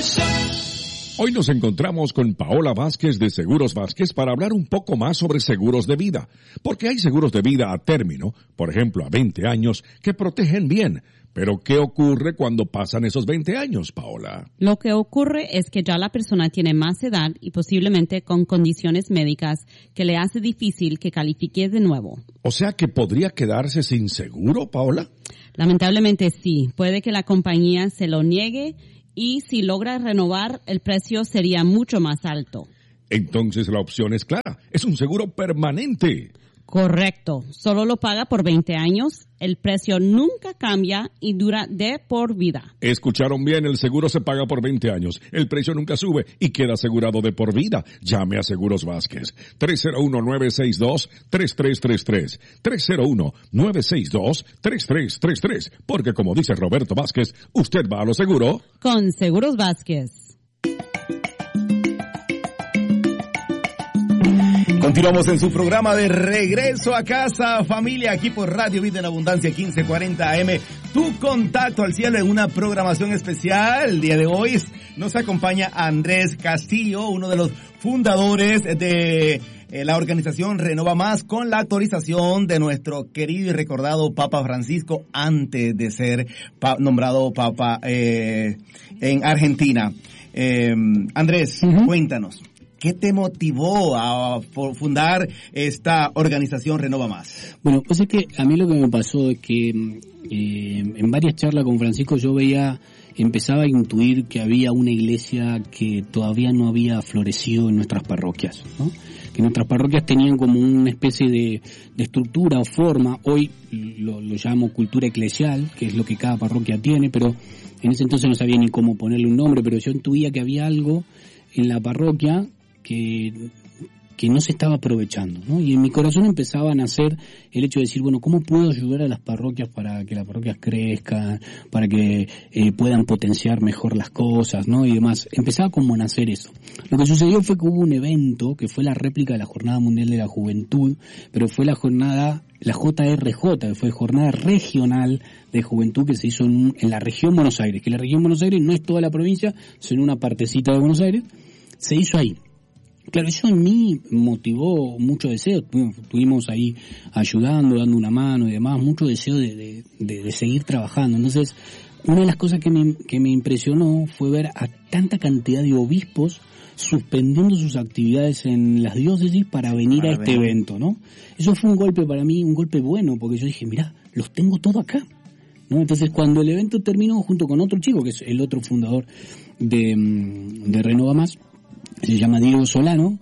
Hoy nos encontramos con Paola Vázquez de Seguros Vázquez para hablar un poco más sobre seguros de vida. Porque hay seguros de vida a término, por ejemplo a 20 años, que protegen bien. Pero ¿qué ocurre cuando pasan esos 20 años, Paola? Lo que ocurre es que ya la persona tiene más edad y posiblemente con condiciones médicas que le hace difícil que califique de nuevo. O sea que podría quedarse sin seguro, Paola. Lamentablemente sí. Puede que la compañía se lo niegue y si logra renovar, el precio sería mucho más alto. Entonces la opción es clara. Es un seguro permanente. Correcto. Solo lo paga por 20 años. El precio nunca cambia y dura de por vida. Escucharon bien, el seguro se paga por 20 años. El precio nunca sube y queda asegurado de por vida. Llame a Seguros Vázquez. 301-962-3333. 301-962-3333. Porque como dice Roberto Vázquez, usted va a lo seguro con Seguros Vázquez. Continuamos en su programa de Regreso a Casa, familia, aquí por Radio Vida en Abundancia 1540 AM. Tu contacto al cielo en una programación especial. El día de hoy nos acompaña Andrés Castillo, uno de los fundadores de la organización Renova Más, con la autorización de nuestro querido y recordado Papa Francisco antes de ser nombrado Papa en Argentina. Andrés, cuéntanos. ¿Qué te motivó a fundar esta organización Renova Más? Bueno, pues es que a mí lo que me pasó es que en varias charlas con Francisco yo empezaba a intuir que había una iglesia que todavía no había florecido en nuestras parroquias, ¿no? Que nuestras parroquias tenían como una especie de estructura o forma. Hoy lo llamo cultura eclesial, que es lo que cada parroquia tiene, pero en ese entonces no sabía ni cómo ponerle un nombre, pero yo intuía que había algo en la parroquia que no se estaba aprovechando, ¿no? Y en mi corazón empezaba a nacer el hecho de decir, bueno, ¿cómo puedo ayudar a las parroquias para que las parroquias crezcan, para que puedan potenciar mejor las cosas, ¿no? Y demás. Empezaba como a nacer eso. Lo que sucedió fue que hubo un evento que fue la réplica de la Jornada Mundial de la Juventud, pero fue la JRJ, que fue Jornada Regional de Juventud que se hizo en la región Buenos Aires, que la región Buenos Aires no es toda la provincia, sino una partecita de Buenos Aires, se hizo ahí. Claro, eso en mí motivó mucho deseo, estuvimos ahí ayudando, dando una mano y demás, mucho deseo de seguir trabajando. Entonces, una de las cosas que me impresionó fue ver a tanta cantidad de obispos suspendiendo sus actividades en las diócesis para venir a este evento, ¿no? Eso fue un golpe para mí, un golpe bueno, porque yo dije, mirá, los tengo todo acá, ¿no? Entonces, cuando el evento terminó, junto con otro chico, que es el otro fundador de Renova Más, se llama Diego Solano,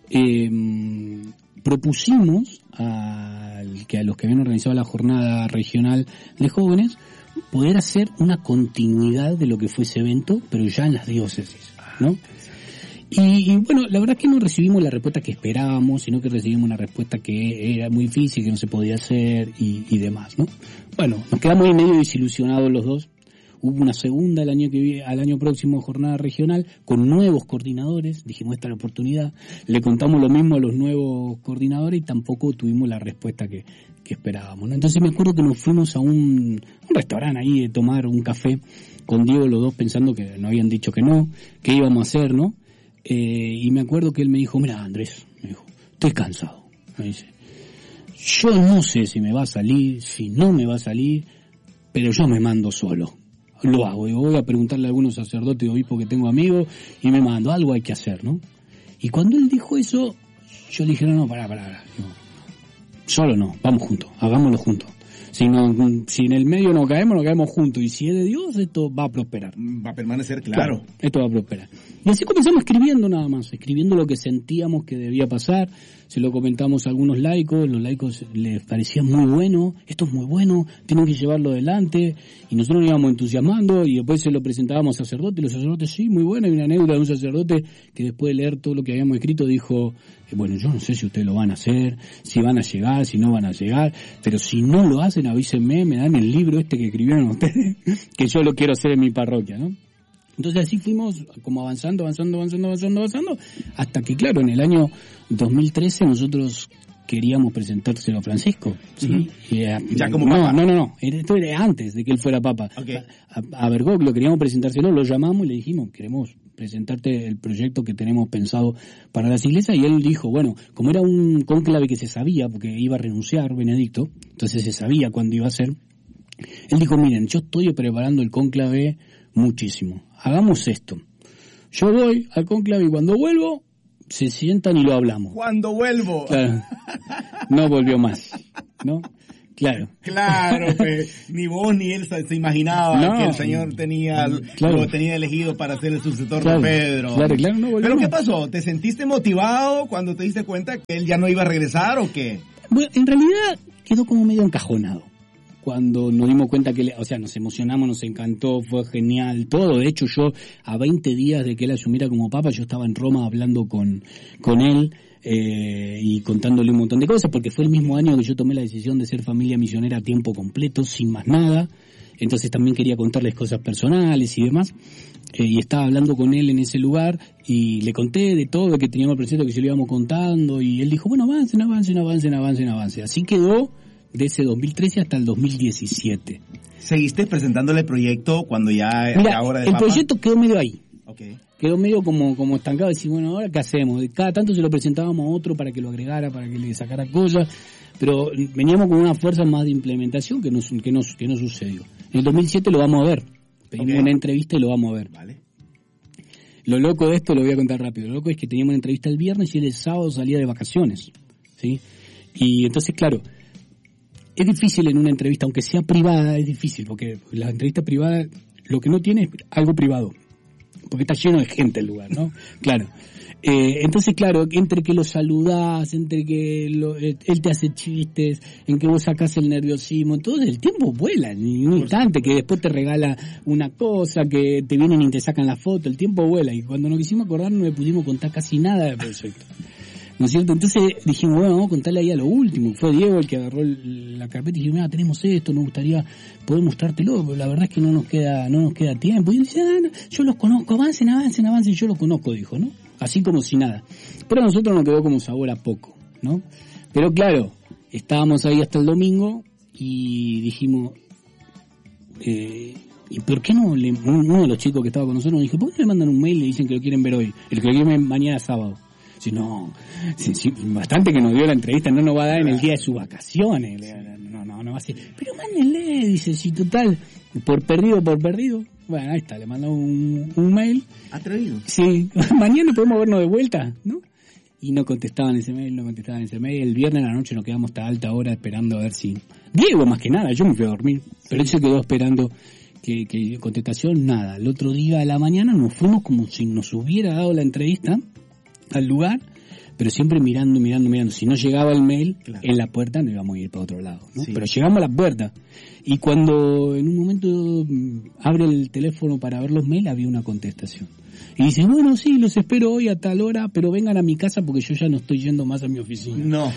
propusimos a los que habían organizado la jornada regional de jóvenes poder hacer una continuidad de lo que fue ese evento, pero ya en las diócesis, ¿no? Y bueno, la verdad es que no recibimos la respuesta que esperábamos, sino que recibimos una respuesta que era muy difícil, que no se podía hacer y demás, ¿no? Bueno, nos quedamos ahí medio desilusionados los dos. Hubo una segunda al año próximo jornada regional con nuevos coordinadores. Dijimos, esta es la oportunidad. Le contamos lo mismo a los nuevos coordinadores y tampoco tuvimos la respuesta que esperábamos, ¿no? Entonces me acuerdo que nos fuimos a un restaurante ahí de tomar un café con Diego, los dos pensando que nos habían dicho que no, que íbamos a hacer, ¿no? Y me acuerdo que él me dijo, mira, Andrés, me dijo, estoy cansado. Me dice, yo no sé si me va a salir, si no me va a salir, pero yo me mando solo. Lo hago, yo voy a preguntarle a algunos sacerdotes y obispos que tengo amigos y me mando, algo hay que hacer, ¿no? Y cuando él dijo eso, yo dije, no, pará, no, solo no, vamos juntos, hagámoslo juntos. Si en el medio nos caemos juntos, y si es de Dios, esto va a prosperar. Va a permanecer claro. Esto va a prosperar. Y así comenzamos escribiendo nada más, escribiendo lo que sentíamos que debía pasar. Se lo comentamos a algunos laicos, los laicos les parecía muy bueno, esto es muy bueno, tienen que llevarlo adelante, y nosotros nos íbamos entusiasmando, y después se lo presentábamos a sacerdotes, y los sacerdotes, sí, muy bueno. Hay una anécdota de un sacerdote que después de leer todo lo que habíamos escrito dijo, bueno, yo no sé si ustedes lo van a hacer, si van a llegar, si no van a llegar, pero si no lo hacen, avísenme, me dan el libro este que escribieron ustedes, que yo lo quiero hacer en mi parroquia, ¿no? Entonces así fuimos como avanzando, hasta que claro, en el año 2013 nosotros queríamos presentárselo a Francisco, ¿sí? Ya como papa. No, esto era antes de que él fuera papa. Okay. A Bergoglio queríamos presentárselo, lo llamamos y le dijimos, queremos presentarte el proyecto que tenemos pensado para las iglesias, y él dijo, bueno, como era un cónclave que se sabía, porque iba a renunciar Benedicto, entonces se sabía cuándo iba a ser, él dijo, miren, yo estoy preparando el cónclave muchísimo, hagamos esto, yo voy al cónclave y cuando vuelvo, se sientan y lo hablamos. Cuando vuelvo. Claro. No volvió más, ¿no? Claro. Claro, pues, ni vos ni él se imaginaba que el Señor lo tenía elegido para ser el sucesor de Pedro. Claro, no volvió. ¿Pero qué pasó? ¿Te sentiste motivado cuando te diste cuenta que él ya no iba a regresar o qué? Bueno, en realidad quedó como medio encajonado. Cuando nos dimos cuenta que, nos emocionamos, nos encantó, fue genial, todo. De hecho, yo a 20 días de que él asumiera como papa, yo estaba en Roma hablando con él y contándole un montón de cosas, porque fue el mismo año que yo tomé la decisión de ser familia misionera a tiempo completo, sin más nada. Entonces también quería contarles cosas personales y demás. Y estaba hablando con él en ese lugar y le conté de todo, que teníamos el proyecto que se lo íbamos contando, y él dijo, bueno, avancen. Así quedó de ese 2013 hasta el 2017. ¿Seguiste presentándole el proyecto cuando ya era hora de el papa? Proyecto quedó medio ahí. Okay. Quedó medio como estancado, decir, bueno, ¿ahora qué hacemos? Cada tanto se lo presentábamos a otro para que lo agregara, para que le sacara cosas, pero veníamos con una fuerza más de implementación que no sucedió. En el 2007 lo vamos a ver. Pedimos una entrevista y lo vamos a ver. Vale. Lo loco de esto lo voy a contar rápido. Lo loco es que teníamos una entrevista el viernes y él el sábado salía de vacaciones, ¿sí? Y entonces, claro, es difícil en una entrevista, aunque sea privada, es difícil, porque la entrevista privada lo que no tiene es algo privado, porque está lleno de gente el lugar, ¿no? Claro. Entonces, claro, entre que lo saludás, entre que él te hace chistes, en que vos sacás el nerviosismo, entonces el tiempo vuela en un instante, que después te regala una cosa, que te vienen y te sacan la foto, el tiempo vuela, y cuando nos quisimos acordar no le pudimos contar casi nada del proyecto. ¿No es cierto? Entonces dijimos, bueno, vamos a contarle ahí a lo último. Fue Diego el que agarró la carpeta y dijimos, mira, tenemos esto, nos gustaría poder mostrártelo, pero la verdad es que no nos queda tiempo. Y él dice, no, yo los conozco, avancen, yo los conozco, dijo, ¿no? Así como si nada. Pero a nosotros nos quedó como sabor a poco, ¿no? Pero claro, estábamos ahí hasta el domingo y dijimos, ¿y por qué no uno de los chicos que estaba con nosotros nos dijo, ¿por qué no le mandan un mail y le dicen que lo quieren ver hoy? El que lo quieren ver mañana sábado. Si no, bastante que nos dio la entrevista, no nos va a dar en el día de sus vacaciones, no va a ser, pero mándenle, dice, si total, por perdido, bueno, ahí está, le mandó un mail. ¿Atrevido? Sí, mañana podemos vernos de vuelta, ¿no? Y no contestaban ese mail, el viernes a la noche nos quedamos hasta alta hora esperando a ver si, Diego más que nada, yo me fui a dormir, pero él se quedó esperando que contestación, nada, el otro día a la mañana nos fuimos como si nos hubiera dado la entrevista al lugar, pero siempre mirando. Si no llegaba el mail, claro, en la puerta no íbamos a ir para otro lado, ¿no? Sí. Pero llegamos a la puerta y cuando en un momento abre el teléfono para ver los mails, había una contestación. Y dice, bueno, sí, los espero hoy a tal hora, pero vengan a mi casa porque yo ya no estoy yendo más a mi oficina. No.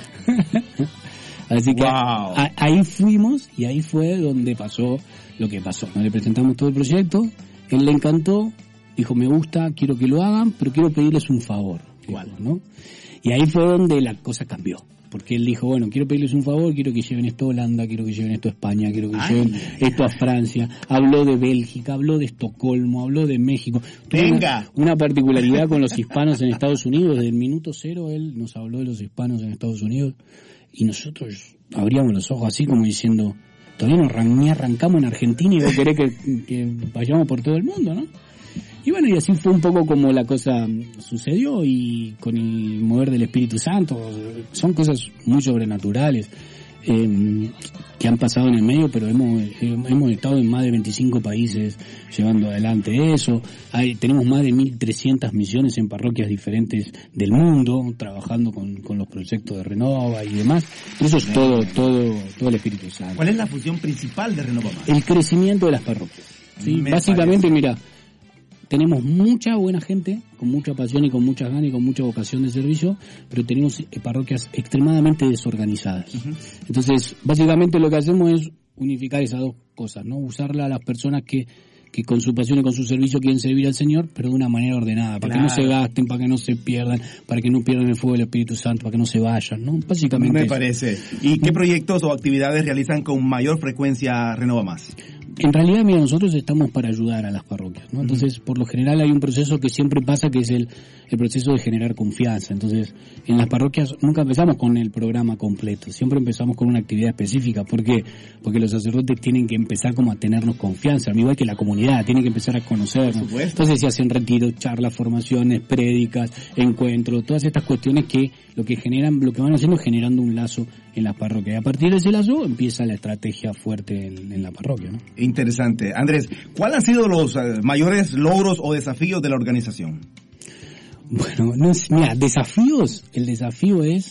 Así que wow, ahí fuimos y ahí fue donde pasó lo que pasó. Nos le presentamos todo el proyecto, él le encantó, dijo, me gusta, quiero que lo hagan, pero quiero pedirles un favor. ¿Cuál? ¿No? Y ahí fue donde la cosa cambió. Porque él dijo, bueno, quiero pedirles un favor, quiero que lleven esto a Holanda, quiero que lleven esto a España, quiero que lleven esto a Francia. Habló de Bélgica, habló de Estocolmo, habló de México. Venga. Una particularidad con los hispanos en Estados Unidos. Desde el minuto cero él nos habló de los hispanos en Estados Unidos. Y nosotros abríamos los ojos así como diciendo, todavía ni arrancamos en Argentina y vos querés que vayamos por todo el mundo, ¿no? Y bueno, y así fue un poco como la cosa sucedió, y con el mover del Espíritu Santo, son cosas muy sobrenaturales que han pasado en el medio, pero hemos estado en más de 25 países llevando adelante eso. Tenemos más de 1.300 misiones en parroquias diferentes del mundo, trabajando con los proyectos de Renova y demás. Eso es todo el Espíritu Santo. ¿Cuál es la función principal de Renova Más? El crecimiento de las parroquias. ¿Sí? Básicamente, mira, tenemos mucha buena gente, con mucha pasión y con muchas ganas y con mucha vocación de servicio, pero tenemos parroquias extremadamente desorganizadas. Uh-huh. Entonces, básicamente lo que hacemos es unificar esas dos cosas, ¿no? Usarla a las personas que que con su pasión y con su servicio quieren servir al Señor, pero de una manera ordenada, para que no se gasten, para que no se pierdan, para que no pierdan el fuego del Espíritu Santo, para que no se vayan, ¿no? Básicamente me eso. parece. ¿Y qué proyectos o actividades realizan con mayor frecuencia Renova Más? En realidad, mira, nosotros estamos para ayudar a las parroquias, ¿no? Entonces, por lo general hay un proceso que siempre pasa, que es el proceso de generar confianza. Entonces, en las parroquias nunca empezamos con el programa completo, siempre empezamos con una actividad específica. ¿Por qué? Porque los sacerdotes tienen que empezar como a tenernos confianza, al igual que la comunidad, tiene que empezar a conocernos. Entonces se hacen retiros, charlas, formaciones, prédicas, encuentros, todas estas cuestiones que lo que van haciendo es generando un lazo en las parroquias. Y a partir de ese lazo empieza la estrategia fuerte en la parroquia, ¿no? Interesante. Andrés, ¿cuáles han sido los mayores logros o desafíos de la organización? Bueno, mira, desafíos, el desafío es,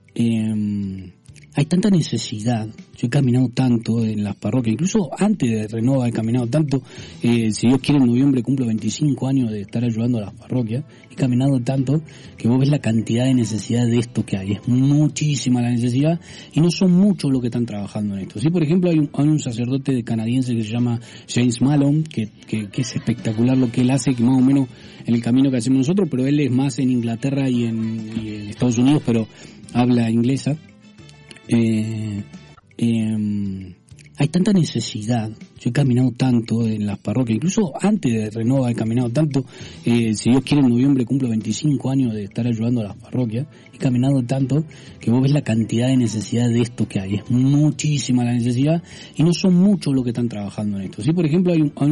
hay tanta necesidad. Yo he caminado tanto en las parroquias, incluso antes de Renova he caminado tanto. Si Dios quiere, en noviembre cumplo 25 años de estar ayudando a las parroquias. He caminado tanto que vos ves la cantidad de necesidad de esto que hay. Es muchísima la necesidad y no son muchos los que están trabajando en esto. Sí, por ejemplo, hay un sacerdote canadiense que se llama James Malone, que es espectacular lo que él hace, que más o menos en el camino que hacemos nosotros, pero él es más en Inglaterra y en Estados Unidos, pero habla inglesa. Hay tanta necesidad. Yo he caminado tanto en las parroquias, incluso antes de Renova he caminado tanto. Si Dios quiere, en noviembre cumplo 25 años de estar ayudando a las parroquias. He caminado tanto que vos ves la cantidad de necesidad de esto que hay. Es muchísima la necesidad y no son muchos los que están trabajando en esto. Sí, por ejemplo, hay un